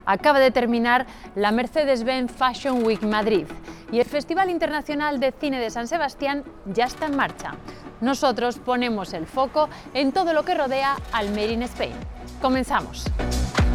Acaba de terminar la Mercedes-Benz Fashion Week Madrid y el Festival Internacional de Cine de San Sebastián ya está en marcha. Nosotros ponemos el foco en todo lo que rodea al Made in Spain. ¡Comenzamos!